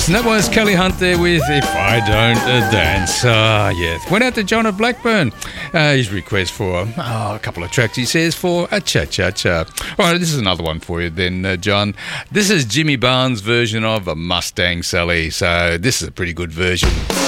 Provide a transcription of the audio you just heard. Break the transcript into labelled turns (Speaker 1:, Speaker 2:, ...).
Speaker 1: And that was Kelly Hunt there with If I Don't Dance. Yeah. Went out to John of Blackburn. His request for a couple of tracks, he says, for a cha-cha-cha. All right, this is another one for you then, John. This is Jimmy Barnes' version of a Mustang Sally. So this is a pretty good version.